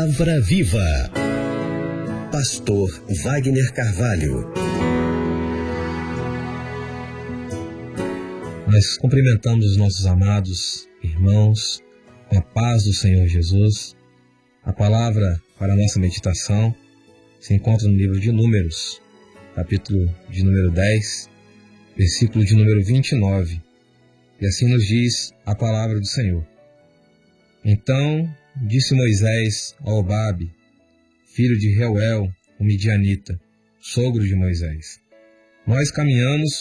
Palavra Viva. Pastor Wagner Carvalho. Nós cumprimentamos os nossos amados irmãos com a paz do Senhor Jesus. A palavra para a nossa meditação se encontra no livro de Números, capítulo de número 10, versículo de número 29. E assim nos diz a palavra do Senhor. Então disse Moisés a Obabe, filho de Reuel, o midianita, sogro de Moisés: Nós caminhamos